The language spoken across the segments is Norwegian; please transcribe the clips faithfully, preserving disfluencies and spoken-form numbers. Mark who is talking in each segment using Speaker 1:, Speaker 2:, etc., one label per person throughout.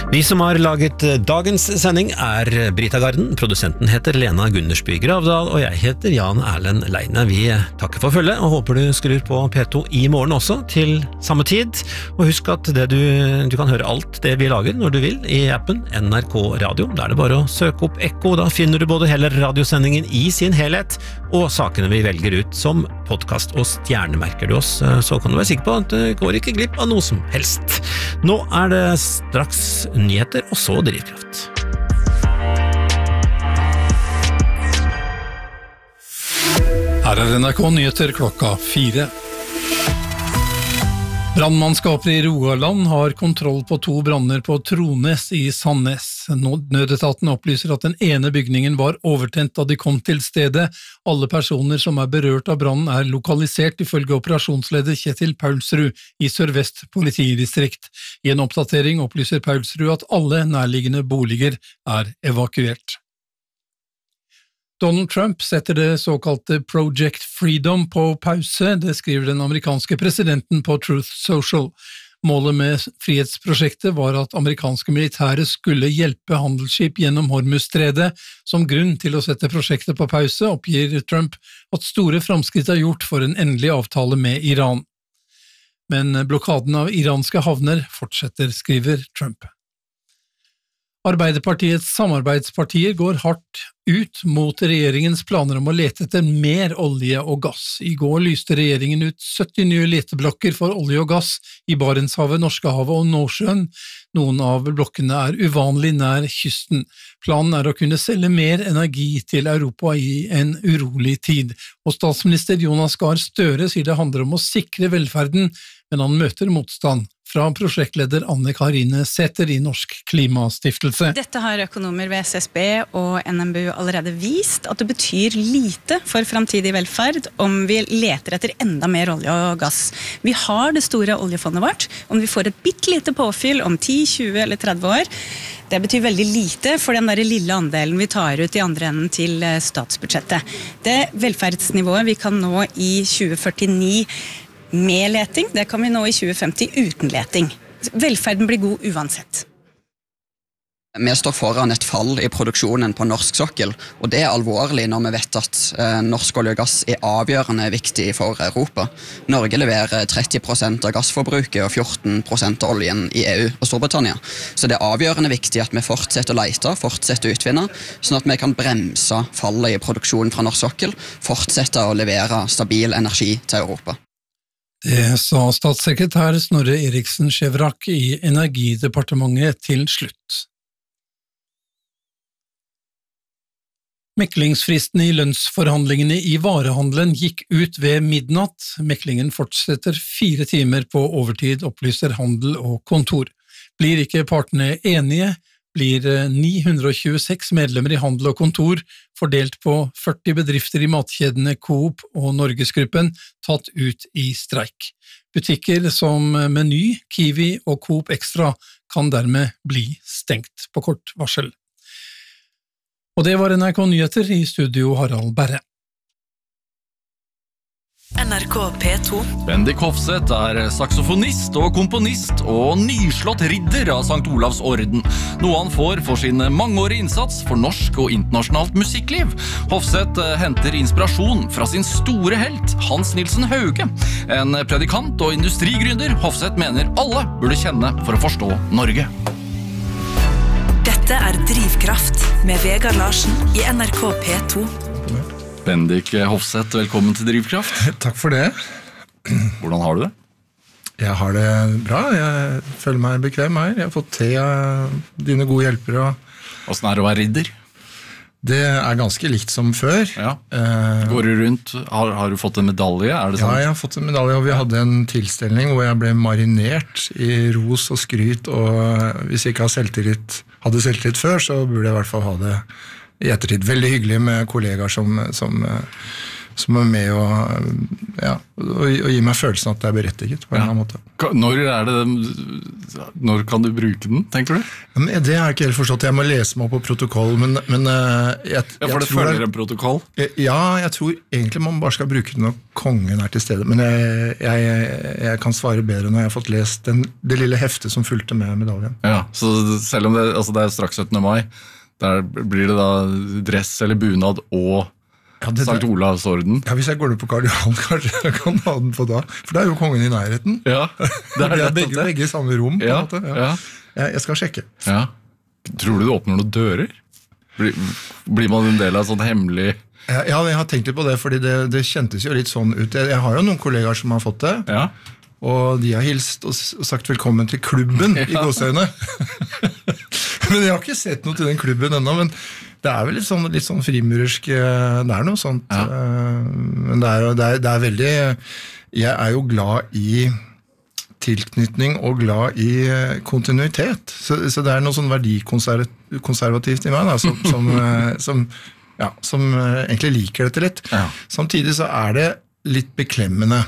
Speaker 1: Vi som har laget dagens sending er Brita Garden, produsenten heter Lena Gundersby Gravdal, og jeg heter Jan Erlend Leine. Vi takker for følge, og håper du skrur på P to i morgen også, til samme tid. Og husk at det du, du kan høre alt det vi lager når du vil i appen N R K Radio. Da er det bare å søke opp Ekko, da finner du både hele radiosendingen i sin helhet, og sakene vi velger ut som podcast, og stjernemerker du oss, så kan du være sikker på at du går ikke glipp av noe som helst. Nå er det straks nyheter, og så drivkraft.
Speaker 2: Her er N R K Nyheter klokka fire. Brandmannskaper i Rogaland har kontroll på to branner på Trones i Sandnes. Nødetaten opplyser at den ene bygningen var overtent da de kom til stedet. Alle personer som er berørt av brannen er lokalisert ifølge operasjonsleder Kjetil Paulsrud i Sør-Vest politidistrikt. I en oppdatering opplyser Paulsrud at alle nærliggende boliger er evakuert. Donald Trump setter det såkalte Project Freedom på pause, det skriver den amerikanske presidenten på Truth Social. Målet med frihetsprosjektet var at amerikanske militære skulle hjelpe handelsskip gjennom Hormuzstredet. Som grunn til å sette prosjektet på pause oppgir Trump at store framskritt er gjort for en endelig avtale med Iran. Men blokaden av iranske havner fortsetter, skriver Trump. Arbeiderpartiets samarbeidspartier går hardt ut mot regjeringens planer om å lete etter mer olje og gass. I går lyste regjeringen ut sytti nye leteblokker for olje og gass i Barentshavet, Norskehavet og Nordsjøen. Noen av blokkene er uvanlig nær kysten. Planen er å kunne selge mer energi til Europa i en urolig tid. Og statsminister Jonas Gahr Støre sier det handler om å sikre velferden, men han møter motstand fra prosjektleder Anne Karine Sæther i Norsk Klimastiftelse.
Speaker 3: Dette har økonomer ved S S B og N M B U allerede vist at det betyr lite for fremtidig velferd om vi leter etter enda mer olje og gass. Vi har det store oljefondet vårt, om vi får et bittelite påfyll om ti, tjue eller tretti år, det betyr veldig lite for den der lille andelen vi tar ut i andre enden til statsbudsjettet. Det velferdsnivået vi kan nå i tjue førtini med leting, det kan vi nå i tjue femti uten leting. Velferden blir god uansett.
Speaker 4: Vi står foran et fall i produksjonen på norsk sokkel, og det er alvorlig når vi vet at eh, norsk olje og gass er avgjørende viktig for Europa. Norge leverer tretti prosent av gassforbruket og fjorten prosent av oljen i E U og Storbritannia. Så det er avgjørende viktig at vi fortsetter å lete, fortsetter å utvinne, sånn at vi kan bremse fallet i produksjonen fra norsk sokkel, fortsette å levere stabil energi til Europa.
Speaker 2: Det sa statssekretær Snorre Eriksen Skjevrak i Energidepartementet til slutt. Meklingsfristen i lønnsforhandlingene i varehandelen gikk ut ved midnatt. Meklingen fortsetter fire timer på overtid, opplyser Handel og Kontor. Blir ikke partene enige, blir ni hundre tjueseks medlemmer i Handel og Kontor, fordelt på førti bedrifter i matkjedene Coop og Norgesgruppen, tatt ut i streik. Butikker som Meny, Kiwi og Coop Extra kan dermed bli stengt på kort varsel. Og det var N R K Nyheter, i studio Harald Berre.
Speaker 5: N R K P to.
Speaker 6: Bendik Hofseth er saksofonist og komponist og nyslått ridder av Sankt Olavs orden, noe han får for sin mangeårige innsats for norsk og internasjonalt musikkliv. Hofseth henter inspirasjon fra sin store helt, Hans Nilsen Hauge, en predikant og industrigründer Hofseth mener alle burde kjenne for å forstå Norge.
Speaker 5: Dette er Drivkraft med Vegard Larsen i N R K P to.
Speaker 6: Bendik Hofseth, velkommen til Drivkraft.
Speaker 7: Takk for det.
Speaker 6: Hvordan har du det?
Speaker 7: Jeg har det bra, jeg føler meg bekvem her. Jeg har fått te av dine gode hjelpere.
Speaker 6: Hvordan er det å være ridder?
Speaker 7: Det er ganske likt som før.
Speaker 6: Ja. Går du rundt, har, har du fått en medalje? Er det sånn?
Speaker 7: Ja, jeg har fått en medalje, og vi hadde en tilstelning hvor jeg ble marinert i ros og skryt, og hvis jeg ikke hadde selvtillit, hadde selvtillit før, så burde jeg i hvert fall ha det i ettertid. Veldig hyggelig med kollegaer som, som, som er med å, ja, å, å gi meg følelsen at det er berettiget på en eller annen måte.
Speaker 6: Når er det, når kan du bruke den, tenker du?
Speaker 7: Ja, men det har jeg ikke helt forstått. Jeg må lese meg opp på protokoll, men, men jeg,
Speaker 6: ja, for det følger en protokoll?
Speaker 7: Ja, jeg tror egentlig man bare skal bruke den når kongen er til stede, men jeg, jeg, jeg kan svare bedre når jeg har fått lest den, det lille heftet som fulgte med medaljen.
Speaker 6: Ja, så selv om det, altså det er straks syttende mai, der blir det da dress eller bunad og ja, Sankt Olavs orden.
Speaker 7: Ja, hvis jeg går ned på Karl Johan, kanskje jeg kan ha den på da. For da er jo kongen i nærheten.
Speaker 6: Ja, det er,
Speaker 7: det er begge, begge i samme rom, på
Speaker 6: ja,
Speaker 7: en måte. Ja.
Speaker 6: Ja.
Speaker 7: Jeg, jeg skal sjekke.
Speaker 6: Ja. Tror du det åpner noen dører? Blir, blir man en del av sånn hemmelig...
Speaker 7: Ja, jeg har tenkt litt på det, fordi det, det kjentes jo litt sånn ut. Jeg, jeg har jo noen kollegaer som har fått det.
Speaker 6: Ja.
Speaker 7: Og de har hilst og sagt velkommen til klubben ja. I gåseøyne. Men jeg har ikke sett noe til den klubben ennå, men det er vel litt sånn, litt sånn frimurersk, det er noe sånt. Ja. Men det er, det, er, det er veldig, jeg er jo glad i tilknytning og glad i kontinuitet. Så, så det er noe sånn verdikonservativt i meg, da, som, som, som, ja, som egentlig liker dette litt. Ja. Samtidig så er det litt beklemmende,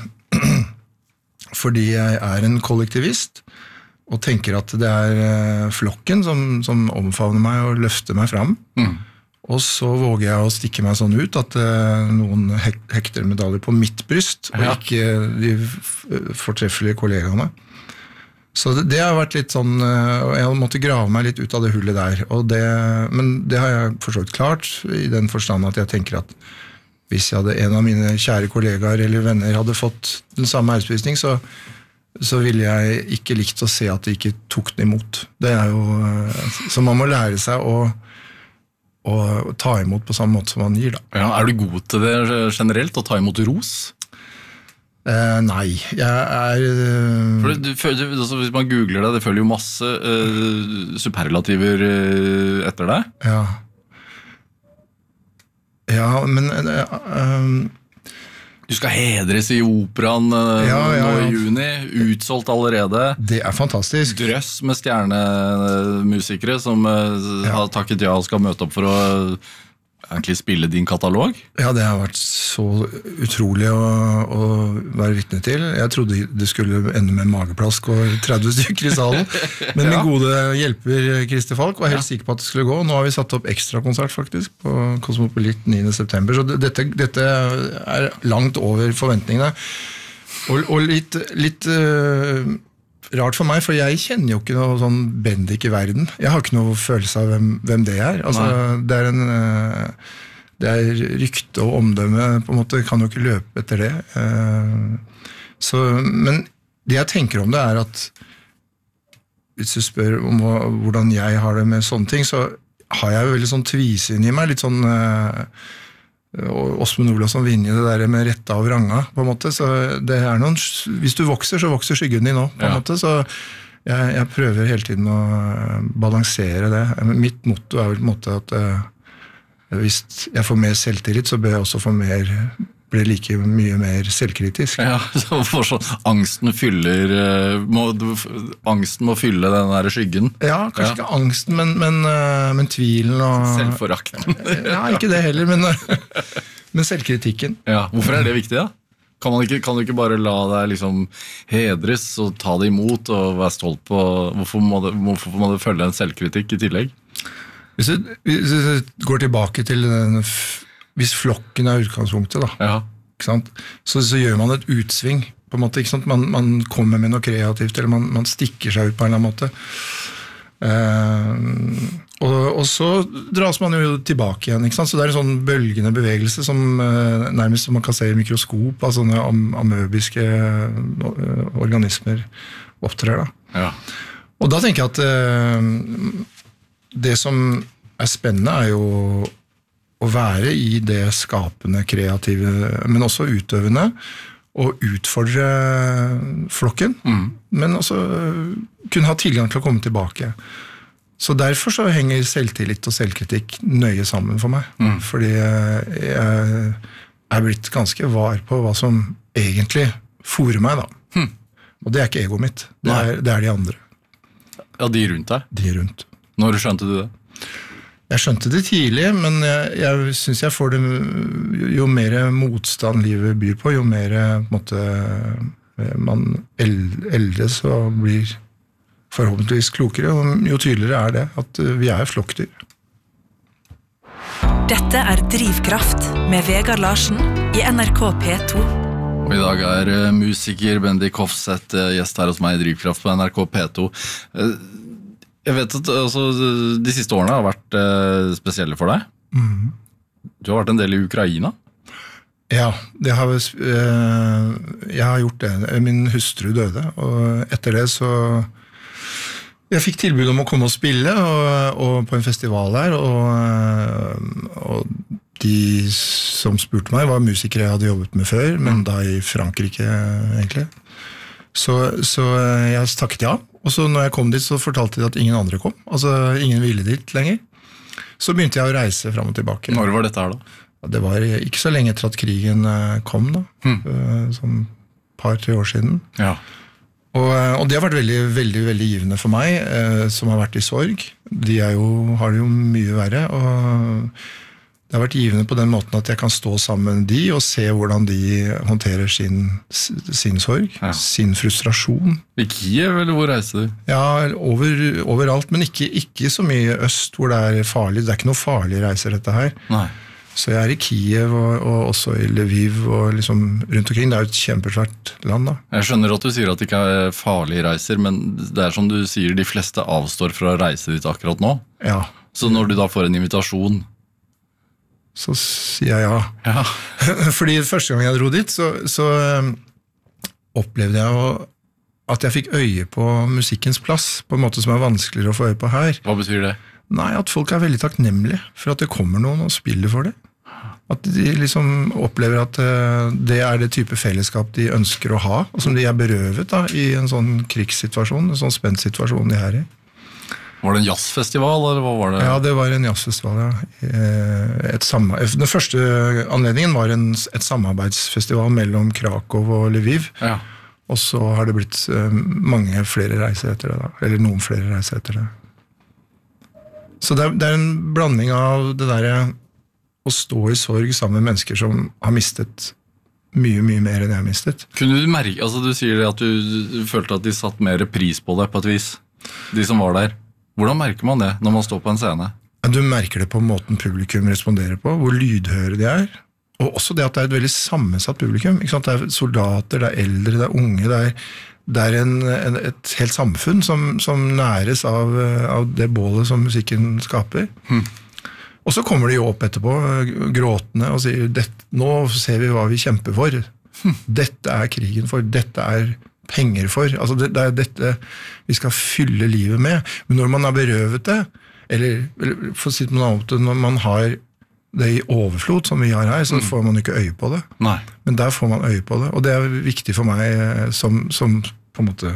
Speaker 7: fordi jeg er en kollektivist, og tenker at det er flokken som, som omfavner meg og løfter meg fram. Mm. Og så våger jeg å stikke meg sånn ut at uh, noen hek- hekter medaljer på mitt bryst, og ja. Ikke de fortreffelige kollegaene. Så det, det har vært litt sånn, uh, og jeg måtte grave meg litt ut av det hullet der. Og det, men det har jeg forstått klart, i den forstand at jeg tenker at hvis jeg hadde en av mine kjære kollegaer eller venner hadde fått den samme æresbevisning, så så ville jeg ikke likt å se at de ikke tok den imot. Det er jo, så man må lære seg å, å ta imot på samme måte som man gir, da.
Speaker 6: Ja, er du god til det generelt, å ta imot ros?
Speaker 7: Eh, nei, jeg er... Uh...
Speaker 6: For du, du, altså, hvis man googler det, det følger jo masse uh, superlativer uh, etter deg.
Speaker 7: Ja. Ja, men... Uh, um...
Speaker 6: Du skal hedres i operaen uh, ja, ja, ja. Nå i juni, utsolgt allerede.
Speaker 7: Det er fantastisk.
Speaker 6: Drøss med stjernemusikere som uh, ja. Har takket ja og skal møte opp for å uh, egentlig spille din katalog.
Speaker 7: Ja, det har vært så utrolig å, å være vitne til. Jeg trodde det skulle ende med mageplask og tretti stykker i salen. Men ja. Min gode hjelper Christer Falk var helt ja. Sikker på at det skulle gå. Nå har vi satt opp ekstrakonsert faktisk på Kosmopolit niende september, så dette, dette er langt over forventningene. Og, og litt, litt uh, rart for meg, for jeg kjenner jo ikke noe sånn Bendik i verden. Jeg har ikke noe følelse av hvem, hvem det er. Altså, det er en uh, det er rykte og omdømme, på en måte, kan jo ikke løpe etter det. Uh, så, men det jeg tenker om det er at hvis du spør om hvordan jeg har det med sånne ting, så har jeg jo veldig sånn tvisinn i meg, litt sånn uh, og Åsmund Olavsson vinner det der med retta og vranga, på en måte, så det er noen, hvis du vokser, så vokser skyggen din også, på en ja. Måte, så jeg, jeg prøver hele tiden å balansere det. Mitt motto er vel på en måte at uh, hvis jeg får mer selvtillit, så bør jeg også få mer, bli like mye mer selvkritisk.
Speaker 6: Ja, så for sånn, angsten fyller, må, angsten må fylle den der skyggen.
Speaker 7: Ja, kanskje ja. Ikke angsten, men, men, men tvilen og...
Speaker 6: Selvforakten.
Speaker 7: Ja, ikke det heller, men, men selvkritikken.
Speaker 6: Ja, hvorfor er det viktig da? Kan, man ikke, kan du ikke bare la deg liksom hedres og ta det imot og være stolt på, hvorfor må det, hvorfor må det følge en selvkritikk i tillegg?
Speaker 7: Hvis du, hvis du går tilbake til den... Hvis flokken er utgangspunktet, da,
Speaker 6: ja.
Speaker 7: Ikke sant? Så, så gjør man et utsving, på en måte, ikke sant? Man, man kommer med noe kreativt, eller man, man stikker seg ut på en eller annen måte. Uh, og, og så dras man jo tilbake igjen, ikke sant? Så det er en sånn bølgende bevegelse som uh, nærmest som man kan se i mikroskop av sånne am amøbiske uh, organismer opptrer, da.
Speaker 6: Ja.
Speaker 7: Og da tenker jeg at uh, det som er spennende er jo å være i det skapende, kreative, men også utøvende, og utfordre flokken, mm. men også kunne ha tilgang til å komme tilbake. Så derfor så henger selvtillit og selvkritikk nøye sammen for meg, mm. fordi jeg er blitt ganske var på hva som egentlig fôrer meg, da. Mm. Og det er ikke egoet mitt, det er, det er de andre.
Speaker 6: Ja, de rundt deg?
Speaker 7: De rundt.
Speaker 6: Når skjønte du det?
Speaker 7: Jeg skjønte det tidlig, men jeg, jeg synes jeg får det, jo mer motstand livet byr på, jo mer på en måte, man eldes og blir forhåpentligvis klokere, og jo tydeligere er det at vi er flokkdyr.
Speaker 5: Dette er Drivkraft med Vegard Larsen i N R K P to.
Speaker 6: Og I dag er musiker Bendik Hofseth gjest her hos meg I Drivkraft på N R K P to. Jeg vet at altså, de siste årene har vært spesielle for deg.
Speaker 7: Mm.
Speaker 6: Du har vært en del I Ukraina.
Speaker 7: Ja, det har, jeg har gjort det. Min hustru døde, og etter det så jeg fikk tilbud om å komme og spille og, og på en festival der, og, og de som spurte meg var musikere jeg hadde jobbet med før, men da I Frankrike egentlig. Så, så jeg takket ja, og så når jeg kom dit så fortalte de at ingen andre kom, altså ingen ville dit lenger. Så begynte jeg å reise frem og tilbake.
Speaker 6: Når var dette her da?
Speaker 7: Det var ikke så lenge etter at krigen kom da, hmm. sånn par-tre år siden.
Speaker 6: Ja.
Speaker 7: Og, og det har vært veldig, veldig, veldig givende for meg, eh, som har vært I sorg. De er jo, har det jo mye verre, og det har vært givende på den måten at jeg kan stå sammen med de og se hvordan de håndterer sin, sin sorg, ja. Sin frustrasjon.
Speaker 6: I Kiev, eller hvor reiser du?
Speaker 7: Ja, over, overalt, men ikke, ikke så mye øst hvor det er farlig. Det er ikke noe farlige reiser dette her.
Speaker 6: Nei.
Speaker 7: Så jeg er I Kiev og, og også I Lviv og liksom rundt omkring. Det er jo et kjempesvært land da.
Speaker 6: Jeg skjønner at du sier at det ikke er farlige reiser, men det er som du sier, de fleste avstår fra å reise dit akkurat nå.
Speaker 7: Ja.
Speaker 6: Så når du da får en invitasjon,
Speaker 7: så sier jeg ja.
Speaker 6: Ja.
Speaker 7: Fordi første gang jeg dro dit, så, så um, opplevde jeg å, at jeg fikk øye på musikkens plass, på en måte som er vanskeligere å få øye på her.
Speaker 6: Hva betyr det?
Speaker 7: Nei, at folk er veldig takknemlige for at det kommer noen og spiller for det. At de liksom opplever at det er det type fellesskap de ønsker å ha, og som de er berøvet da, I en sånn krigssituasjon, en sånn spent situasjon de er I.
Speaker 6: Var det en jazzfestival, eller hva var det?
Speaker 7: Ja, det var en jazzfestival, ja. Et samarbeid. Den første anledningen var en, et samarbeidsfestival mellom Krakow og Lviv,
Speaker 6: ja.
Speaker 7: Og så har det blitt mange flere reiser etter det da, eller noen flere reiser etter det. Så det er, det er en blanding av det der å stå I sorg sammen med mennesker som har mistet mye, mye mer enn jeg har mistet.
Speaker 6: Kunne du merke, altså du sier at du følte at de satt mer pris på deg på et vis, de som var der. Hvordan merker man det når man står på en scene?
Speaker 7: Du merker det på måten publikum responderer på, hvor lydhøre de er, og også det at det er et veldig sammensatt publikum. Ikke sant? Det er soldater, det er eldre, det er unge, det er Det er en, en, et helt samfunn som, som næres av, av det bålet som musikken skaper. Hmm. Og så kommer de jo opp etterpå, gråtende, og sier, nå ser vi hva vi kjemper for. Hmm. Dette er krigen for, dette er penger for. Altså det, det er dette vi skal fylle livet med. Men når man er berøvet det, eller, eller for å si det på noen annen måte, når man har det I overflod som vi har her, så får man ikke øye på det.
Speaker 6: Nei.
Speaker 7: Men der får man øye på det, og det er viktig for meg som, som på en måte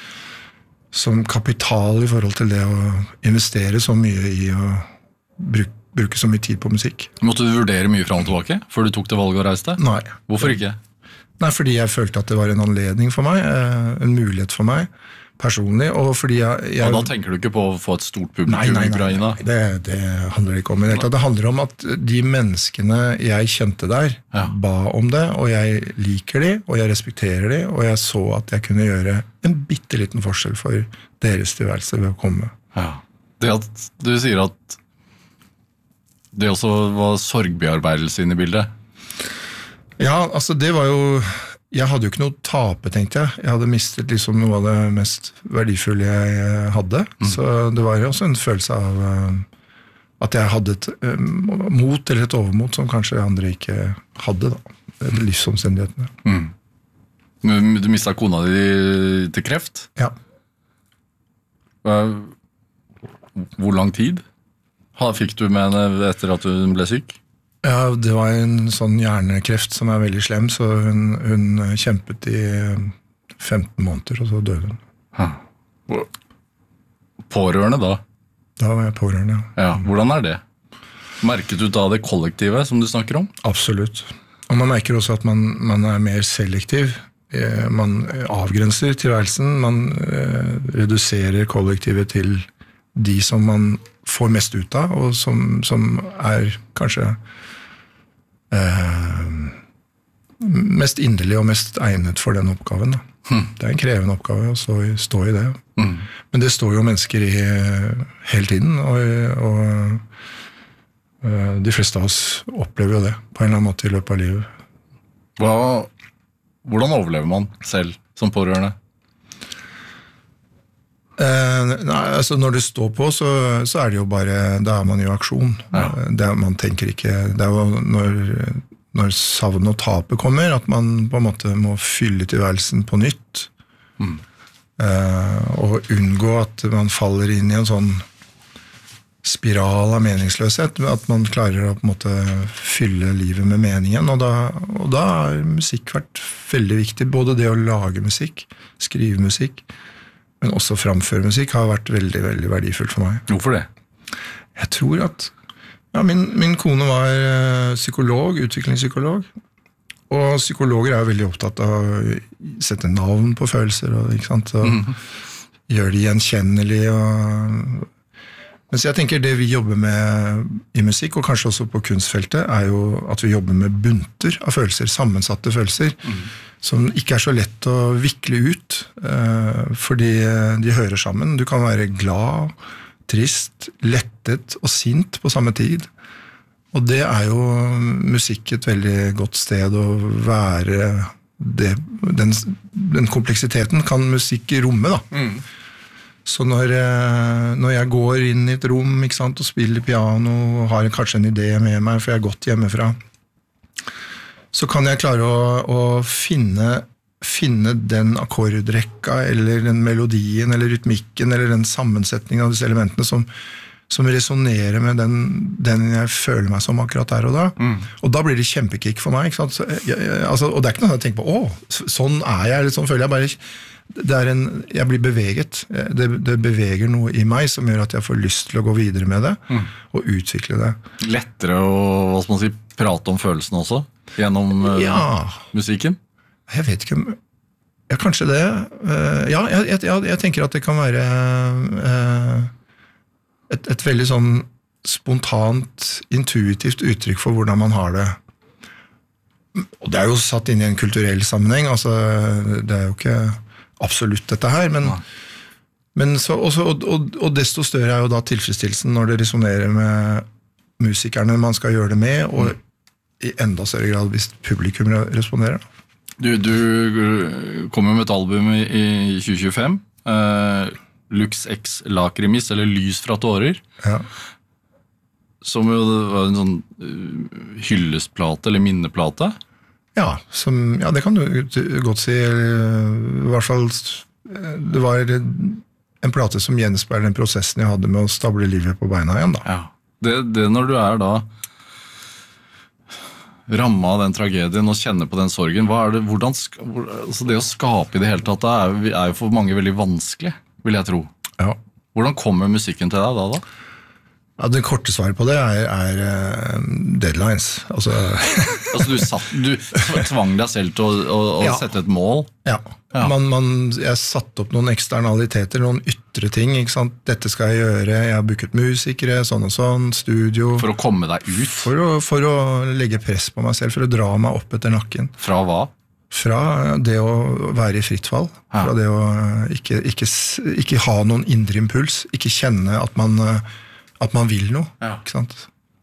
Speaker 7: som kapital I forhold til det å investere så mye I å bruke, bruke så mye tid på musikk.
Speaker 6: Måtte du vurdere mye frem og tilbake før du tok det valget å reise deg?
Speaker 7: Nei.
Speaker 6: Hvorfor ikke?
Speaker 7: Nei, fordi jeg følte at det var en anledning for meg, en mulighet for meg, personlig, og fordi jeg... jeg
Speaker 6: og da tenker du ikke på å få et stort publikum
Speaker 7: nei, nei,
Speaker 6: I Ukraina?
Speaker 7: Nei, det, det handler ikke om. Det handler om at de menneskene jeg kjente der, ja. Ba om det, og jeg liker de, og jeg respekterer de, og jeg så at jeg kunne gjøre en bitteliten forskjell for deres tilværelse ved å komme.
Speaker 6: Ja. Det at du sier at det også var sorgbearbeidelse inne I bildet?
Speaker 7: Ja, altså det var jo... Jeg hadde jo ikke noe tape, tenkte jeg. Jeg hadde mistet liksom noe av det mest verdifulle jeg hadde. Mm. Så det var jo også en følelse av uh, at jeg hadde et um, mot eller et overmot som kanskje andre ikke hadde da. Livsomstendighetene.
Speaker 6: Mm. Du mistet kona di til kreft?
Speaker 7: Ja.
Speaker 6: Hvor lang tid fikk du med henne etter at hun ble syk?
Speaker 7: Ja, det var en sånn hjernekreft som er veldig slem, så hun, hun kjempet I femten måneder, og så døde hun.
Speaker 6: Ha. Pårørende da?
Speaker 7: Da var jeg pårørende, ja.
Speaker 6: Ja, hvordan er det? Merket du da det kollektivet som du snakker om?
Speaker 7: Absolutt. Og man merker også at man, man er mer selektiv. Man avgrenser tilværelsen, man eh, reduserer kollektivet til de som man får mest ut av, og som, som er kanskje eh, mest inderlig og mest egnet for den oppgaven. Da. Hmm. Det er en krevende oppgave å stå i, stå i det. Hmm. Men det står jo mennesker i hele tiden, og, og uh, de fleste av oss opplever jo det på en eller annen måte i løpet av livet.
Speaker 6: Hva, hvordan overlever man selv som pårørende?
Speaker 7: Uh, nei, altså når det står på, så, så er det jo bare, da er man jo i aksjon. Ja. Det er, man tenker ikke, det er jo når... når savn og tapet kommer, at man på en måte må fylle tilværelsen på nytt, mm. uh, og unngå at man faller inn i en sånn spiral av meningsløshet, at man klarer å på en måte fylle livet med meningen, og da, og da har musikk vært veldig viktig, både det å lage musikk, skrive musikk, men også framføre musikk har vært veldig, veldig verdifullt for meg.
Speaker 6: Hvorfor det?
Speaker 7: Jeg tror at Ja, min, min kone var psykolog, utviklingspsykolog, og psykologer er jo veldig opptatt av å sette navn på følelser, og, ikke sant, og mm. gjøre de gjenkjennelige. Og... Men så jeg tenker det vi jobber med i musikk, og kanskje også på kunstfeltet, er jo at vi jobber med bunter av følelser, sammensatte følelser, mm. som ikke er så lett å vikle ut, fordi de hører sammen. Du kan være glad, trist, lettet og sint på samme tid. Og det er jo musikk et veldig godt sted å være det, den, den kompleksiteten kan musikk romme da. Mm. Så når, når jeg går inn i et rom, ikke sant, og spiller piano og har kanskje en idé med meg, for jeg har gått hjemmefra, så kan jeg klare å, å finne finne den akkordrekka, eller den melodien, eller rytmikken, eller den sammensetningen av disse elementene som, som resonerer med den, den jeg føler meg som akkurat der og da. Mm. Og da blir det kjempekick for meg, ikke sant? Så, jeg, jeg, altså, og det er ikke noe jeg tenker på, åh, sånn er jeg, eller sånn føler jeg bare, det er en, jeg blir beveget, det, det beveger noe i meg som gjør at jeg får lyst til å gå videre med det, mm. og utvikle det. Lettere
Speaker 6: å, hva skal man si, prate om følelsene også, gjennom ja. musikken?
Speaker 7: Jeg vet ikke om... Ja, kanskje det. Uh, ja, jeg, jeg, jeg tenker at det kan være uh, et, et veldig sånn spontant, intuitivt uttrykk for hvordan man har det. Og det er jo satt inn i en kulturell sammenheng, altså det er jo ikke absolutt dette her, men, ja. men så, også, og, og, og desto større er jo da tilfredsstillelsen når det resonerer med musikerne man skal gjøre det med, og mm. i enda større grad hvis publikum responderer.
Speaker 6: Du, du kom jo med et album i, i tjue tjuefem, uh, Lux X Lacrimis, eller Lys fra tårer, ja. som jo var en sånn uh, hyllestplate, eller minneplate.
Speaker 7: Ja, som, ja, det kan du godt si, i hvert fall, det var en plate som gjenspeiler den prosessen jeg hadde med å stable livet på beina igjen da.
Speaker 6: Ja, det, det når du er da rammet av den tragedien og kjenner på den sorgen, hva er det, hvordan, altså det å skape i det hele tatt, det er, er jo for mange veldig vanskelig, vil jeg tro.
Speaker 7: Ja.
Speaker 6: Hvordan kommer musikken til deg da da?
Speaker 7: Ja, det korte svaret på det er, er uh, deadlines. Altså,
Speaker 6: altså du, satt, du tvang deg selv til å, å, å ja. sette et mål?
Speaker 7: Ja, ja. Man, man, jeg satte opp noen eksternaliteter, noen ytre ting, ikke sant? Dette skal jeg gjøre, jeg har booket musikere, sånn og sånn, studio.
Speaker 6: For å komme deg ut?
Speaker 7: For å, for å legge press på meg selv, for å dra meg opp etter nakken.
Speaker 6: Fra hva?
Speaker 7: Fra det å være i fritt fall, ja. Fra det å ikke, ikke, ikke ha noen indre impuls, ikke kjenne at man... at man vil noe, ja. Ikke sant?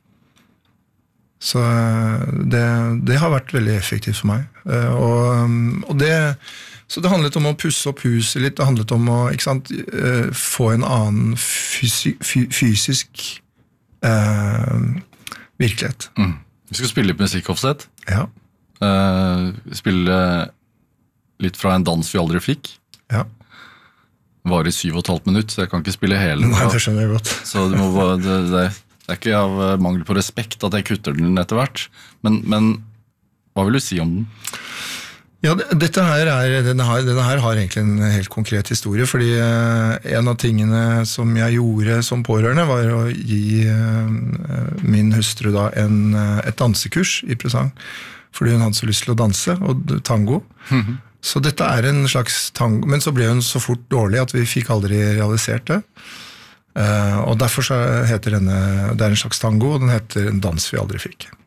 Speaker 7: Så det, det har vært veldig effektivt for meg. Og, og det, så det handlet om å pusse opp huset litt, det handlet om å, ikke sant, få en annen fysi, fysisk eh, virkelighet.
Speaker 6: Mm. Vi skal spille litt musikk, Hofseth.
Speaker 7: Ja.
Speaker 6: Uh, spille litt fra en dans vi aldri fikk.
Speaker 7: Ja.
Speaker 6: Var i syv og et halvt minutt, så jeg kan ikke spille hele.
Speaker 7: Nei, det skjønner jeg godt.
Speaker 6: Så det, må, det, det, det er ikke av mangel på respekt at jeg kutter den etter hvert. Men, men hva vil du si om den?
Speaker 7: Ja, dette her er, denne, her, denne her har egentlig en helt konkret historie, fordi en av tingene som jeg gjorde som pårørende var å gi min hustru da en, et dansekurs i presang, fordi hun hadde så lyst til å danse, og tango. Mhm. Så dette er en slags tango, men så ble hun så fort dårlig at vi fikk aldri realisert det. Uh, og derfor så heter denne, det er en slags tango, og den heter En dans vi aldri fikk.